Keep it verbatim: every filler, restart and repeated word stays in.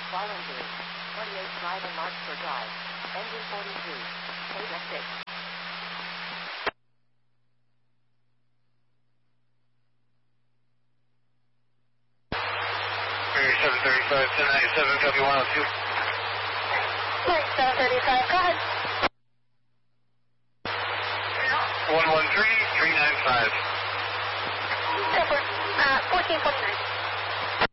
Volunteer. twenty-eight drive and march for drive. Engine forty-three. Eight F six. seven thirty-five, ten ninety-seven, copy one oh two. seven thirty-five, go ahead. one one three, three nine five. Go for it. Uh, fourteen forty-nine.